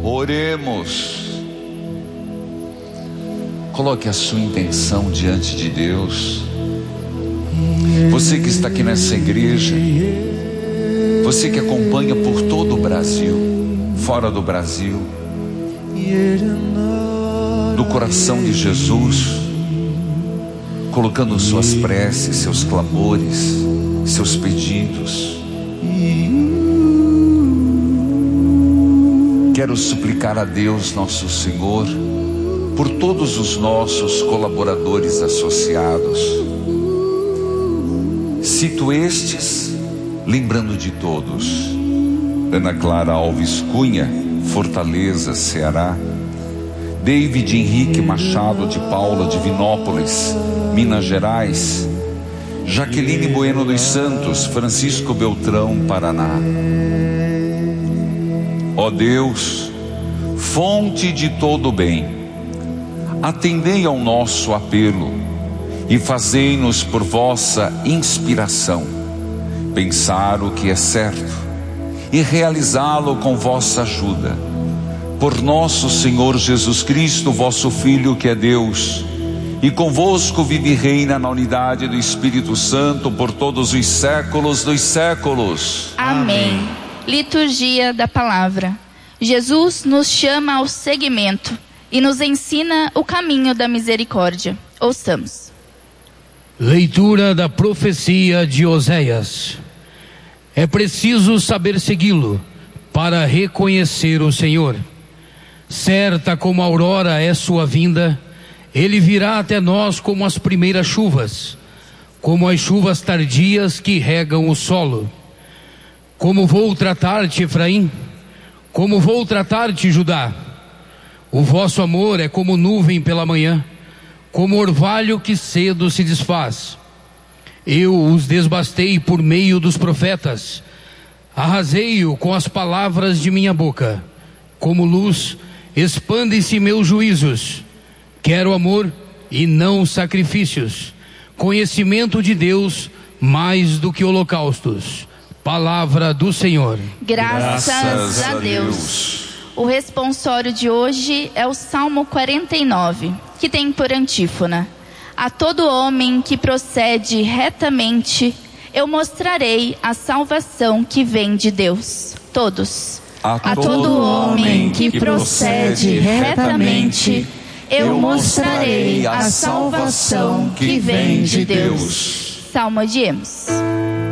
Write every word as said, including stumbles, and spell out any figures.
Oremos. Coloque a sua intenção diante de Deus. Você que está aqui nessa igreja, você que acompanha por todo o Brasil, fora do Brasil, no coração de Jesus, colocando suas preces, seus clamores, seus pedidos. Quero suplicar a Deus, nosso Senhor, por todos os nossos colaboradores associados. Cito estes, lembrando de todos: Ana Clara Alves Cunha, Fortaleza, Ceará; David Henrique Machado de Paula, Divinópolis, Minas Gerais; Jaqueline Bueno dos Santos, Francisco Beltrão, Paraná. Ó Deus, fonte de todo bem, atendei ao nosso apelo e fazei-nos por vossa inspiração pensar o que é certo e realizá-lo com vossa ajuda. Por nosso Senhor Jesus Cristo, vosso Filho, que é Deus, e convosco vive e reina na unidade do Espírito Santo por todos os séculos dos séculos. Amém. Liturgia da Palavra. Jesus nos chama ao seguimento e nos ensina o caminho da misericórdia. Ouçamos. Leitura da profecia de Oséias. É preciso saber segui-lo para reconhecer o Senhor. Certa como a aurora é sua vinda, ele virá até nós como as primeiras chuvas, como as chuvas tardias que regam o solo. Como vou tratar-te, Efraim? Como vou tratar-te, Judá? O vosso amor é como nuvem pela manhã, como orvalho que cedo se desfaz. Eu os desbastei por meio dos profetas, arrasei-o com as palavras de minha boca. Como luz, expandem-se meus juízos. Quero amor e não sacrifícios, conhecimento de Deus mais do que holocaustos. Palavra do Senhor. Graças, Graças a, Deus. a Deus. O responsório de hoje é o Salmo quarenta e nove, que tem por antífona: a todo homem que procede retamente, eu mostrarei a salvação que vem de Deus. Todos. A, a todo homem que procede retamente, eu mostrarei a salvação que vem de Deus. Salmodiemos.